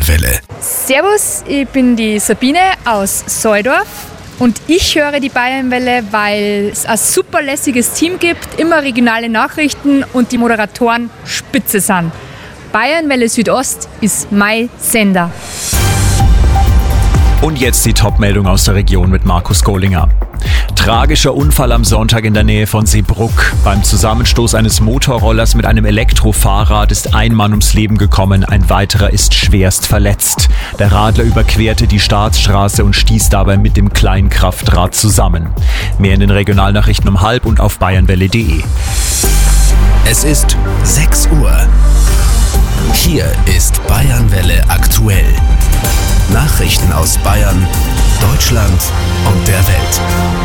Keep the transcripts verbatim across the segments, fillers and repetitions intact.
Bayernwelle. Servus, ich bin die Sabine aus Soldorf und ich höre die Bayernwelle, weil es ein super lässiges Team gibt, immer regionale Nachrichten und die Moderatoren spitze sind. Bayernwelle Südost ist mein Sender. Und jetzt die Top-Meldung aus der Region mit Markus Gollinger. Tragischer Unfall am Sonntag in der Nähe von Seebrugg. Beim Zusammenstoß eines Motorrollers mit einem Elektrofahrrad ist ein Mann ums Leben gekommen, ein weiterer ist schwerst verletzt. Der Radler überquerte die Staatsstraße und stieß dabei mit dem Kleinkraftrad zusammen. Mehr in den Regionalnachrichten um halb und auf bayernwelle punkt de. Es ist sechs Uhr. Hier ist Bayernwelle aktuell. Nachrichten aus Bayern, Deutschland und der Welt.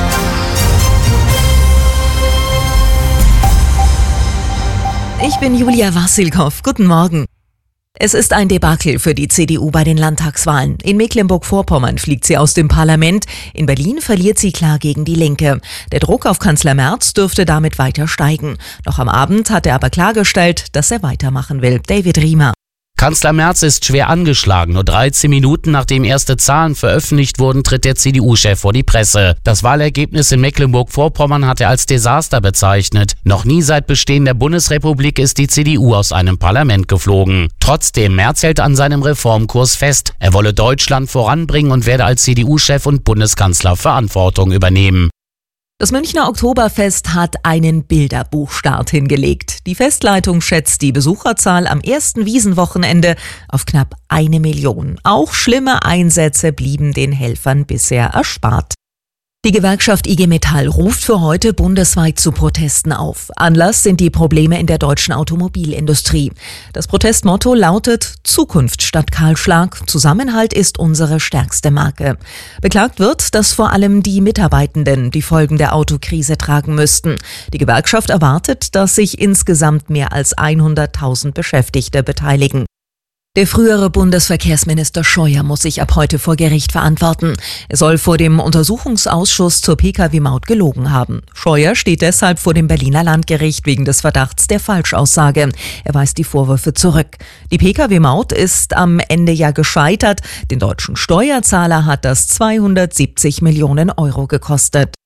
Ich bin Julia Wassilkow. Guten Morgen. Es ist ein Debakel für die C D U bei den Landtagswahlen. In Mecklenburg-Vorpommern fliegt sie aus dem Parlament. In Berlin verliert sie klar gegen die Linke. Der Druck auf Kanzler Merz dürfte damit weiter steigen. Noch am Abend hat er aber klargestellt, dass er weitermachen will. David Riemer. Kanzler Merz ist schwer angeschlagen. Nur dreizehn Minuten nachdem erste Zahlen veröffentlicht wurden, tritt der C D U-Chef vor die Presse. Das Wahlergebnis in Mecklenburg-Vorpommern hat er als Desaster bezeichnet. Noch nie seit Bestehen der Bundesrepublik ist die C D U aus einem Parlament geflogen. Trotzdem, Merz hält an seinem Reformkurs fest. Er wolle Deutschland voranbringen und werde als C D U-Chef und Bundeskanzler Verantwortung übernehmen. Das Münchner Oktoberfest hat einen Bilderbuchstart hingelegt. Die Festleitung schätzt die Besucherzahl am ersten Wiesenwochenende auf knapp eine Million. Auch schlimme Einsätze blieben den Helfern bisher erspart. Die Gewerkschaft I G Metall ruft für heute bundesweit zu Protesten auf. Anlass sind die Probleme in der deutschen Automobilindustrie. Das Protestmotto lautet Zukunft statt Kahlschlag. Zusammenhalt ist unsere stärkste Marke. Beklagt wird, dass vor allem die Mitarbeitenden die Folgen der Autokrise tragen müssten. Die Gewerkschaft erwartet, dass sich insgesamt mehr als hunderttausend Beschäftigte beteiligen. Der frühere Bundesverkehrsminister Scheuer muss sich ab heute vor Gericht verantworten. Er soll vor dem Untersuchungsausschuss zur Pkw Maut gelogen haben. Scheuer steht deshalb vor dem Berliner Landgericht wegen des Verdachts der Falschaussage. Er weist die Vorwürfe zurück. Die Pkw Maut ist am Ende ja gescheitert. Den deutschen Steuerzahler hat das zweihundertsiebzig Millionen Euro gekostet.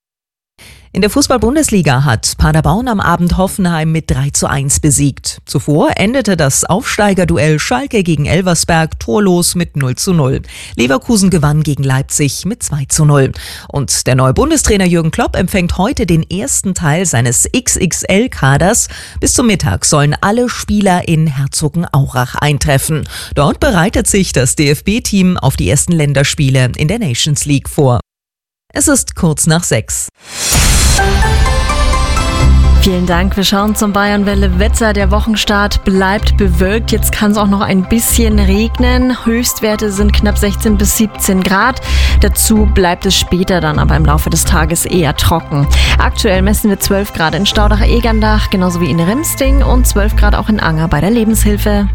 In der Fußball-Bundesliga hat Paderborn am Abend Hoffenheim mit drei zu eins besiegt. Zuvor endete das Aufsteigerduell Schalke gegen Elversberg torlos mit null zu null. Leverkusen gewann gegen Leipzig mit zwei zu null. Und der neue Bundestrainer Jürgen Klopp empfängt heute den ersten Teil seines X X L-Kaders. Bis zum Mittag sollen alle Spieler in Herzogenaurach eintreffen. Dort bereitet sich das D F B-Team auf die ersten Länderspiele in der Nations League vor. Es ist kurz nach sechs. Vielen Dank. Wir schauen zum Bayernwelle Wetter. Der Wochenstart bleibt bewölkt. Jetzt kann es auch noch ein bisschen regnen. Höchstwerte sind knapp sechzehn bis siebzehn Grad. Dazu bleibt es später dann aber im Laufe des Tages eher trocken. Aktuell messen wir zwölf Grad in Staudach-Egerndach, genauso wie in Remsting und zwölf Grad auch in Anger bei der Lebenshilfe.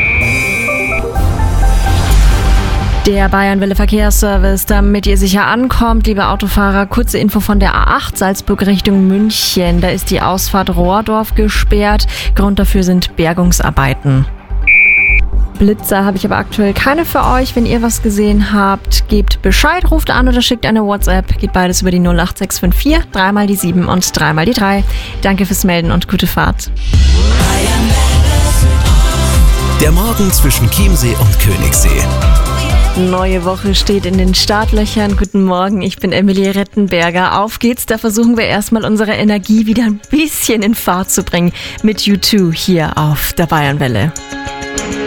Der Bayernwelle Verkehrsservice, damit ihr sicher ankommt, liebe Autofahrer, kurze Info von der A acht Salzburg Richtung München. Da ist die Ausfahrt Rohrdorf gesperrt. Grund dafür sind Bergungsarbeiten. Blitzer habe ich aber aktuell keine für euch. Wenn ihr was gesehen habt, gebt Bescheid, ruft an oder schickt eine WhatsApp. Geht beides über die null acht sechs fünf vier, dreimal die sieben und dreimal die drei. Danke fürs Melden und gute Fahrt. Der Morgen zwischen Chiemsee und Königssee. Neue Woche steht in den Startlöchern. Guten Morgen, ich bin Emilie Rettenberger. Auf geht's, da versuchen wir erstmal unsere Energie wieder ein bisschen in Fahrt zu bringen mit U zwei hier auf der Bayernwelle.